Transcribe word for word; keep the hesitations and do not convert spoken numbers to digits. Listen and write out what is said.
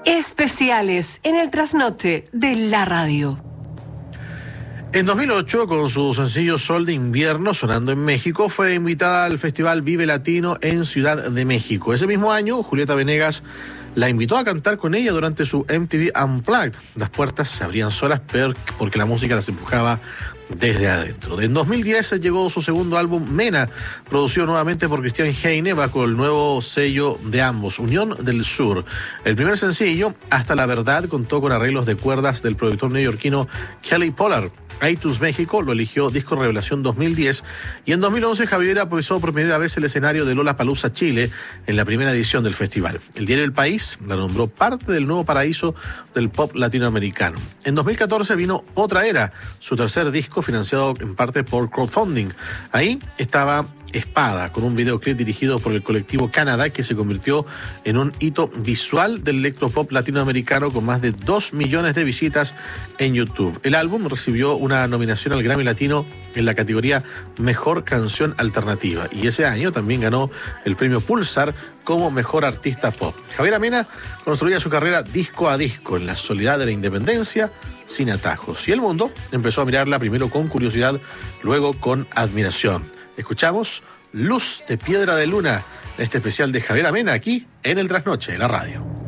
Especiales en el trasnoche de la radio. En dos mil ocho, con su sencillo Sol de Invierno, sonando en México, fue invitada al Festival Vive Latino en Ciudad de México. Ese mismo año, Julieta Venegas la invitó a cantar con ella durante su M T V Unplugged. Las puertas se abrían solas porque la música las empujaba desde adentro. En dos mil diez llegó su segundo álbum, Mena, producido nuevamente por Cristian Heine bajo el nuevo sello de ambos, Unión del Sur. El primer sencillo, Hasta la Verdad, contó con arreglos de cuerdas del productor neoyorquino Kelly Pollard. iTunes México lo eligió Disco Revelación dos mil diez y en dos mil once Javiera pisó por primera vez el escenario de Lollapalooza Chile en la primera edición del festival. El diario El País la nombró parte del nuevo paraíso del pop latinoamericano. En dos mil catorce vino Otra Era, su tercer disco financiado en parte por crowdfunding. Ahí estaba Espada, con un videoclip dirigido por el colectivo Canadá que se convirtió en un hito visual del electropop latinoamericano con más de dos millones de visitas en YouTube. El álbum recibió una nominación al Grammy Latino en la categoría Mejor Canción Alternativa y ese año también ganó el premio Pulsar como Mejor Artista Pop. Javiera Mena construía su carrera disco a disco en la soledad de la independencia, sin atajos, y el mundo empezó a mirarla primero con curiosidad, luego con admiración. Escuchamos Luz de Piedra de Luna, este especial de Javiera Mena aquí en el Trasnoche de la radio.